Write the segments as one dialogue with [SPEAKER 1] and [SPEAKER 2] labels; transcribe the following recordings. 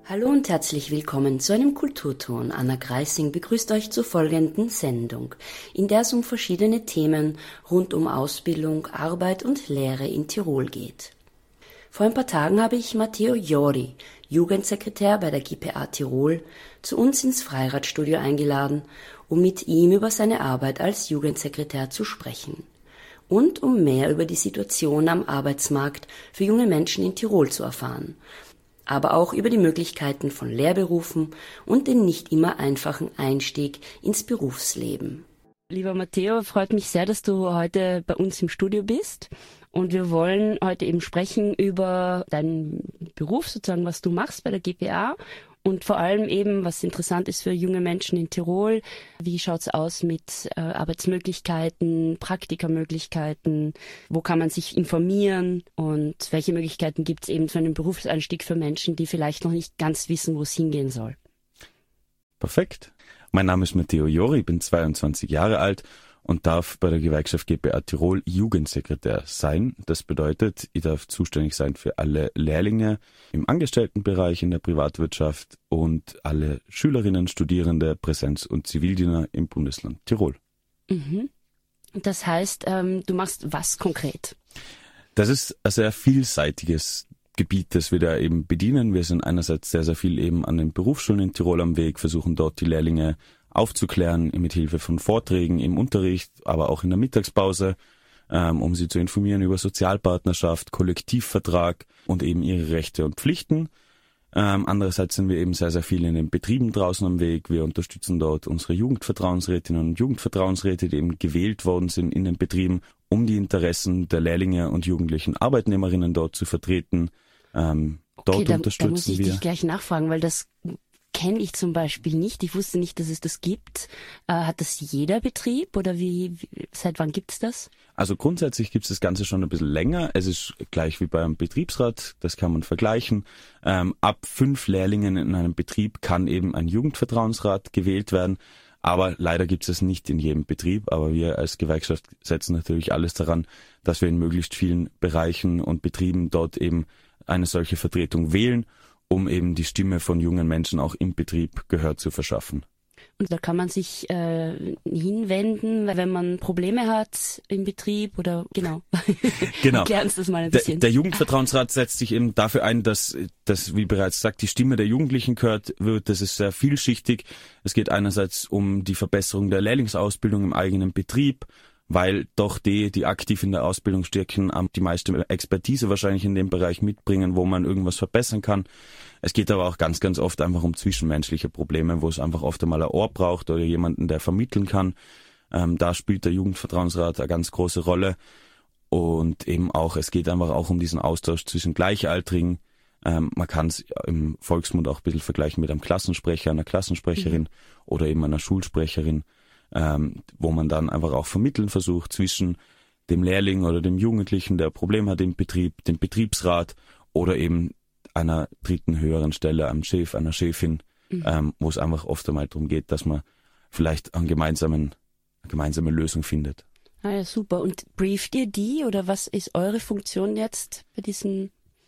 [SPEAKER 1] Hallo und herzlich willkommen zu einem Kulturton. Anna Greising begrüßt euch zur folgenden Sendung, in der es um verschiedene Themen rund um Ausbildung, Arbeit und Lehre in Tirol geht. Vor ein paar Tagen habe ich Matteo Jori, Jugendsekretär bei der GPA Tirol, zu uns ins Freiradstudio eingeladen, um mit ihm über seine Arbeit als Jugendsekretär zu sprechen und um mehr über die Situation am Arbeitsmarkt für junge Menschen in Tirol zu erfahren, aber auch über die Möglichkeiten von Lehrberufen und den nicht immer einfachen Einstieg ins Berufsleben. Lieber Matteo, freut mich sehr, dass du heute bei uns im Studio bist. Und wir wollen heute eben sprechen über deinen Beruf, sozusagen, was du machst bei der GPA. Und vor allem eben, was interessant ist für junge Menschen in Tirol. Wie schaut's aus mit Arbeitsmöglichkeiten, Praktikamöglichkeiten? Wo kann man sich informieren? Und welche Möglichkeiten gibt's eben für einen Berufseinstieg für Menschen, die vielleicht noch nicht ganz wissen, wo es hingehen soll?
[SPEAKER 2] Perfekt. Mein Name ist Matteo Jori, ich bin 22 Jahre alt und darf bei der Gewerkschaft GPA Tirol Jugendsekretär sein. Das bedeutet, ich darf zuständig sein für alle Lehrlinge im Angestelltenbereich in der Privatwirtschaft und alle Schülerinnen, Studierende, Präsenz- und Zivildiener im Bundesland Tirol.
[SPEAKER 1] Mhm. Das heißt, du machst was konkret?
[SPEAKER 2] Das ist ein sehr vielseitiges Gebiet, das wir da eben bedienen. Wir sind einerseits sehr, sehr viel eben an den Berufsschulen in Tirol am Weg, versuchen dort die Lehrlinge aufzuklären mit Hilfe von Vorträgen im Unterricht, aber auch in der Mittagspause, um sie zu informieren über Sozialpartnerschaft, Kollektivvertrag und eben ihre Rechte und Pflichten. Andererseits sind wir eben sehr, sehr viel in den Betrieben draußen am Weg. Wir unterstützen dort unsere Jugendvertrauensrätinnen und Jugendvertrauensräte, die eben gewählt worden sind in den Betrieben, um die Interessen der Lehrlinge und jugendlichen Arbeitnehmerinnen dort zu vertreten. Dort unterstützen wir.
[SPEAKER 1] Da muss ich dich gleich nachfragen, weil das kenne ich zum Beispiel nicht. Ich wusste nicht, dass es das gibt. Hat das jeder Betrieb oder seit wann gibt es das?
[SPEAKER 2] Also grundsätzlich gibt es das Ganze schon ein bisschen länger. Es ist gleich wie beim Betriebsrat, das kann man vergleichen. Ab 5 Lehrlingen in einem Betrieb kann eben ein Jugendvertrauensrat gewählt werden. Aber leider gibt es nicht in jedem Betrieb. Aber wir als Gewerkschaft setzen natürlich alles daran, dass wir in möglichst vielen Bereichen und Betrieben dort eben eine solche Vertretung wählen, um eben die Stimme von jungen Menschen auch im Betrieb Gehör zu verschaffen.
[SPEAKER 1] Und da kann man sich hinwenden, wenn man Probleme hat im Betrieb oder genau.
[SPEAKER 2] Genau.
[SPEAKER 1] Erklären Sie das mal ein bisschen.
[SPEAKER 2] Der Jugendvertrauensrat setzt sich eben dafür ein, dass, wie bereits gesagt, die Stimme der Jugendlichen gehört wird. Das ist sehr vielschichtig. Es geht einerseits um die Verbesserung der Lehrlingsausbildung im eigenen Betrieb, weil doch die aktiv in der Ausbildung stecken, die meiste Expertise wahrscheinlich in dem Bereich mitbringen, wo man irgendwas verbessern kann. Es geht aber auch ganz, ganz oft einfach um zwischenmenschliche Probleme, wo es einfach oft einmal ein Ohr braucht oder jemanden, der vermitteln kann. Da spielt der Jugendvertrauensrat eine ganz große Rolle. Und eben auch, es geht einfach auch um diesen Austausch zwischen Gleichaltrigen. Man kann es im Volksmund auch ein bisschen vergleichen mit einem Klassensprecher, einer Klassensprecherin oder eben einer Schulsprecherin. Wo man dann einfach auch vermitteln versucht zwischen dem Lehrling oder dem Jugendlichen, der ein Problem hat im Betrieb, dem Betriebsrat oder eben einer dritten höheren Stelle, einem Chef, einer Chefin, wo es einfach oft einmal darum geht, dass man vielleicht eine gemeinsame Lösung findet.
[SPEAKER 1] Ah ja, super. Und brieft ihr die oder was ist eure Funktion jetzt bei diesem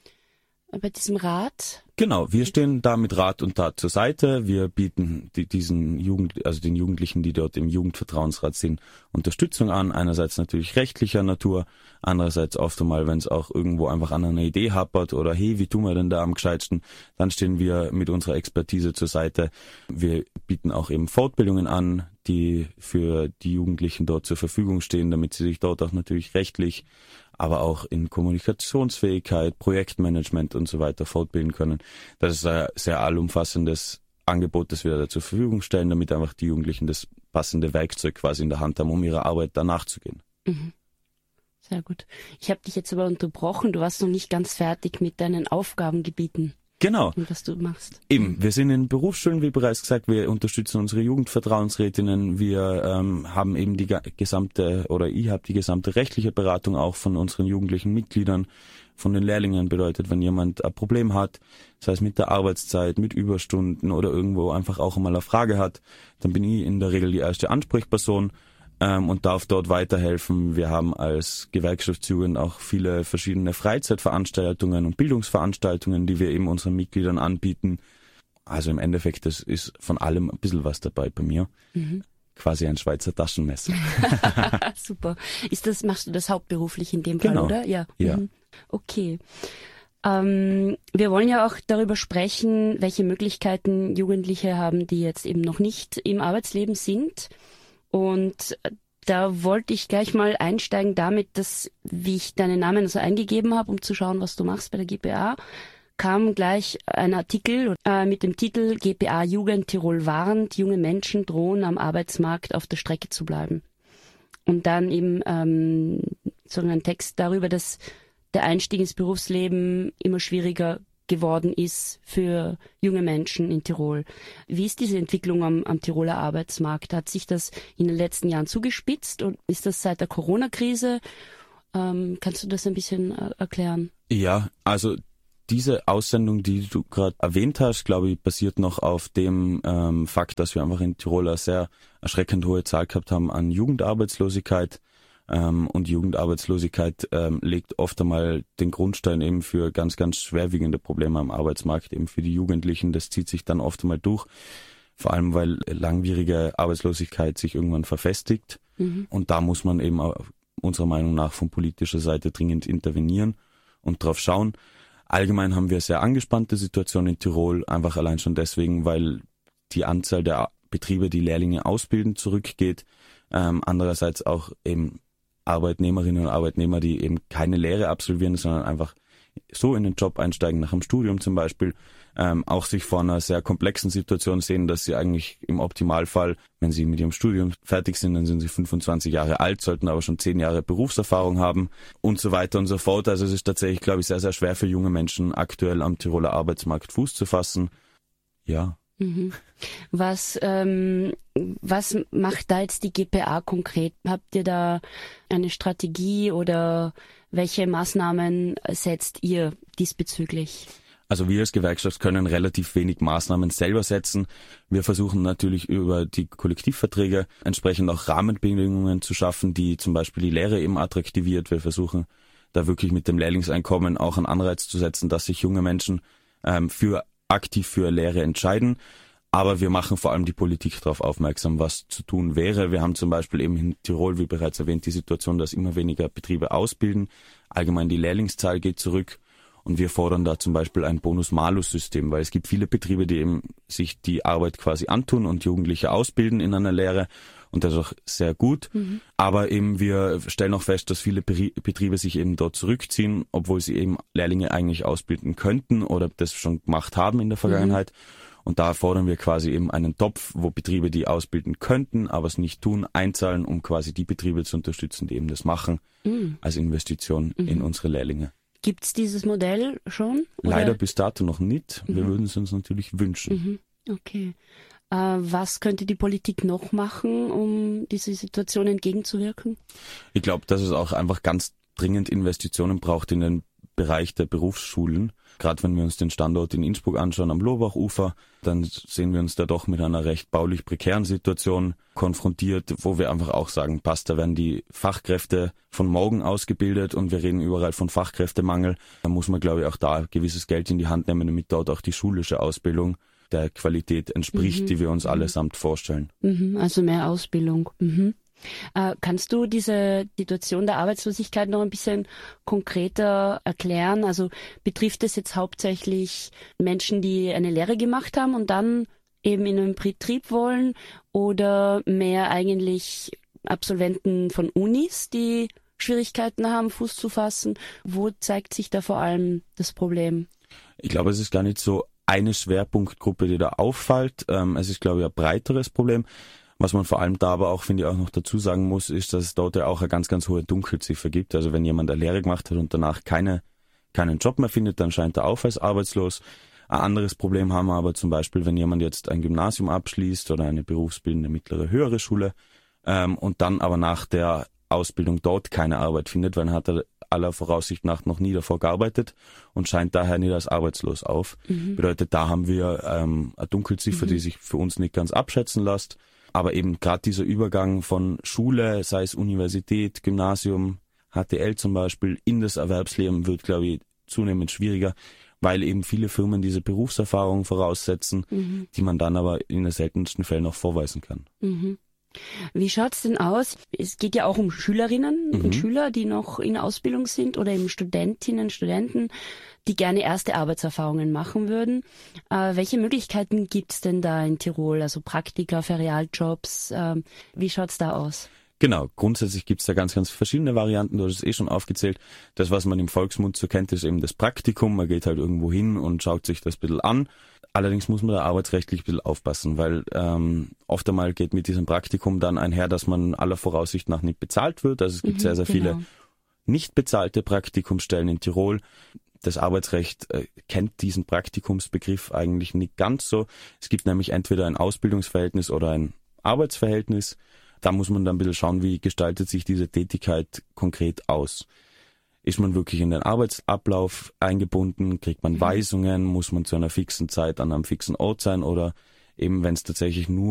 [SPEAKER 1] Rat?
[SPEAKER 2] Genau, wir stehen da mit Rat und Tat zur Seite. Wir bieten den Jugendlichen, die dort im Jugendvertrauensrat sind, Unterstützung an. Einerseits natürlich rechtlicher Natur, andererseits oft einmal, wenn es auch irgendwo einfach an einer Idee hapert oder hey, wie tun wir denn da am gescheitsten, dann stehen wir mit unserer Expertise zur Seite. Wir bieten auch eben Fortbildungen an, die für die Jugendlichen dort zur Verfügung stehen, damit sie sich dort auch natürlich rechtlich, aber auch in Kommunikationsfähigkeit, Projektmanagement und so weiter fortbilden können. Das ist ein sehr allumfassendes Angebot, das wir da zur Verfügung stellen, damit einfach die Jugendlichen das passende Werkzeug quasi in der Hand haben, um ihrer Arbeit danach zu gehen.
[SPEAKER 1] Mhm. Sehr gut. Ich habe dich jetzt aber unterbrochen. Du warst noch nicht ganz fertig mit deinen Aufgabengebieten.
[SPEAKER 2] Genau.
[SPEAKER 1] Und was du machst.
[SPEAKER 2] Eben, wir sind in Berufsschulen, wie bereits gesagt, wir unterstützen unsere Jugendvertrauensrätinnen, wir haben eben ich habe die gesamte rechtliche Beratung auch von unseren jugendlichen Mitgliedern, von den Lehrlingen. Bedeutet, wenn jemand ein Problem hat, sei es mit der Arbeitszeit, mit Überstunden oder irgendwo einfach auch einmal eine Frage hat, dann bin ich in der Regel die erste Ansprechperson und darf dort weiterhelfen. Wir haben als Gewerkschaftsjugend auch viele verschiedene Freizeitveranstaltungen und Bildungsveranstaltungen, die wir eben unseren Mitgliedern anbieten. Also im Endeffekt, das ist von allem ein bisschen was dabei bei mir. Quasi ein Schweizer Taschenmesser.
[SPEAKER 1] Super. Machst du das hauptberuflich in dem Fall,
[SPEAKER 2] Genau.
[SPEAKER 1] oder? Ja.
[SPEAKER 2] Ja.
[SPEAKER 1] Okay. Wir wollen ja auch darüber sprechen, welche Möglichkeiten Jugendliche haben, die jetzt eben noch nicht im Arbeitsleben sind. Und da wollte ich gleich mal einsteigen damit, dass, wie ich deinen Namen also eingegeben habe, um zu schauen, was du machst bei der GPA, kam gleich ein Artikel mit dem Titel GPA Jugend Tirol warnt, junge Menschen drohen am Arbeitsmarkt auf der Strecke zu bleiben. Und dann eben so ein Text darüber, dass der Einstieg ins Berufsleben immer schwieriger geworden ist für junge Menschen in Tirol. Wie ist diese Entwicklung am Tiroler Arbeitsmarkt? Hat sich das in den letzten Jahren zugespitzt und ist das seit der Corona-Krise? Kannst du das ein bisschen erklären?
[SPEAKER 2] Ja, also diese Aussendung, die du gerade erwähnt hast, glaube ich, basiert noch auf dem Fakt, dass wir einfach in Tirol eine sehr erschreckend hohe Zahl gehabt haben an Jugendarbeitslosigkeit. Und Jugendarbeitslosigkeit legt oft einmal den Grundstein eben für ganz, ganz schwerwiegende Probleme am Arbeitsmarkt, eben für die Jugendlichen. Das zieht sich dann oft einmal durch, vor allem weil langwierige Arbeitslosigkeit sich irgendwann verfestigt. Und da muss man eben unserer Meinung nach von politischer Seite dringend intervenieren und drauf schauen. Allgemein haben wir eine sehr angespannte Situation in Tirol, einfach allein schon deswegen, weil die Anzahl der Betriebe, die Lehrlinge ausbilden, zurückgeht. Andererseits auch eben Arbeitnehmerinnen und Arbeitnehmer, die eben keine Lehre absolvieren, sondern einfach so in den Job einsteigen, nach dem Studium zum Beispiel, auch sich vor einer sehr komplexen Situation sehen, dass sie eigentlich im Optimalfall, wenn sie mit ihrem Studium fertig sind, dann sind sie 25 Jahre alt, sollten aber schon 10 Jahre Berufserfahrung haben und so weiter und so fort. Also es ist tatsächlich, glaube ich, sehr, sehr schwer für junge Menschen aktuell am Tiroler Arbeitsmarkt Fuß zu fassen. Ja.
[SPEAKER 1] Was macht da jetzt die GPA konkret? Habt ihr da eine Strategie oder welche Maßnahmen setzt ihr diesbezüglich?
[SPEAKER 2] Also wir als Gewerkschaft können relativ wenig Maßnahmen selber setzen. Wir versuchen natürlich über die Kollektivverträge entsprechend auch Rahmenbedingungen zu schaffen, die zum Beispiel die Lehre eben attraktiviert. Wir versuchen da wirklich mit dem Lehrlingseinkommen auch einen Anreiz zu setzen, dass sich junge Menschen aktiv für Lehre entscheiden. Aber wir machen vor allem die Politik darauf aufmerksam, was zu tun wäre. Wir haben zum Beispiel eben in Tirol, wie bereits erwähnt, die Situation, dass immer weniger Betriebe ausbilden. Allgemein die Lehrlingszahl geht zurück. Und wir fordern da zum Beispiel ein Bonus-Malus-System, weil es gibt viele Betriebe, die eben sich die Arbeit quasi antun und Jugendliche ausbilden in einer Lehre. Und das ist auch sehr gut. Aber eben wir stellen auch fest, dass viele Betriebe sich eben dort zurückziehen, obwohl sie eben Lehrlinge eigentlich ausbilden könnten oder das schon gemacht haben in der Vergangenheit. Und da fordern wir quasi eben einen Topf, wo Betriebe, die ausbilden könnten, aber es nicht tun, einzahlen, um quasi die Betriebe zu unterstützen, die eben das machen, als Investition in unsere Lehrlinge.
[SPEAKER 1] Gibt's dieses Modell schon? Oder?
[SPEAKER 2] Leider bis dato noch nicht. Wir würden es uns natürlich wünschen.
[SPEAKER 1] Okay. Was könnte die Politik noch machen, um dieser Situation entgegenzuwirken?
[SPEAKER 2] Ich glaube, dass es auch einfach ganz dringend Investitionen braucht in den Bereich der Berufsschulen. Gerade wenn wir uns den Standort in Innsbruck anschauen, am Lobachufer, dann sehen wir uns da doch mit einer recht baulich prekären Situation konfrontiert, wo wir einfach auch sagen, passt, da werden die Fachkräfte von morgen ausgebildet und wir reden überall von Fachkräftemangel. Da muss man, glaube ich, auch da gewisses Geld in die Hand nehmen, damit dort auch die schulische Ausbildung der Qualität entspricht, die wir uns allesamt vorstellen.
[SPEAKER 1] Also mehr Ausbildung. Kannst du diese Situation der Arbeitslosigkeit noch ein bisschen konkreter erklären? Also betrifft es jetzt hauptsächlich Menschen, die eine Lehre gemacht haben und dann eben in einen Betrieb wollen oder mehr eigentlich Absolventen von Unis, die Schwierigkeiten haben, Fuß zu fassen? Wo zeigt sich da vor allem das Problem?
[SPEAKER 2] Ich glaube, es ist gar nicht so eine Schwerpunktgruppe, die da auffällt. Es ist, glaube ich, ein breiteres Problem. Was man vor allem da aber auch, finde ich, auch noch dazu sagen muss, ist, dass es dort ja auch eine ganz, ganz hohe Dunkelziffer gibt. Also wenn jemand eine Lehre gemacht hat und danach keinen Job mehr findet, dann scheint er auch als arbeitslos. Ein anderes Problem haben wir aber zum Beispiel, wenn jemand jetzt ein Gymnasium abschließt oder eine berufsbildende mittlere höhere Schule und dann aber nach der Ausbildung dort keine Arbeit findet, weil dann hat er aller Voraussicht nach noch nie davor gearbeitet und scheint daher nicht als arbeitslos auf. Bedeutet, da haben wir eine Dunkelziffer, die sich für uns nicht ganz abschätzen lässt. Aber eben gerade dieser Übergang von Schule, sei es Universität, Gymnasium, HTL zum Beispiel, in das Erwerbsleben wird, glaube ich, zunehmend schwieriger. weil eben viele Firmen diese Berufserfahrung voraussetzen, die man dann aber in den seltensten Fällen auch vorweisen kann.
[SPEAKER 1] Wie schaut's denn aus? Es geht ja auch um Schülerinnen und Schüler, die noch in Ausbildung sind oder eben Studentinnen, Studenten, die gerne erste Arbeitserfahrungen machen würden. Welche Möglichkeiten gibt's denn da in Tirol? Also Praktika, Ferialjobs, wie schaut's da aus?
[SPEAKER 2] Genau, grundsätzlich gibt's da ganz, ganz verschiedene Varianten. Du hast es schon aufgezählt. Das, was man im Volksmund so kennt, ist eben das Praktikum. Man geht halt irgendwo hin und schaut sich das ein bisschen an. Allerdings muss man da arbeitsrechtlich ein bisschen aufpassen, weil oft einmal geht mit diesem Praktikum dann einher, dass man aller Voraussicht nach nicht bezahlt wird. Also es gibt sehr, sehr viele nicht bezahlte Praktikumsstellen in Tirol. Das Arbeitsrecht kennt diesen Praktikumsbegriff eigentlich nicht ganz so. Es gibt nämlich entweder ein Ausbildungsverhältnis oder ein Arbeitsverhältnis. Da muss man dann ein bisschen schauen, wie gestaltet sich diese Tätigkeit konkret aus. Ist man wirklich in den Arbeitsablauf eingebunden? Kriegt man Weisungen? Muss man zu einer fixen Zeit an einem fixen Ort sein? Oder eben, wenn es tatsächlich nur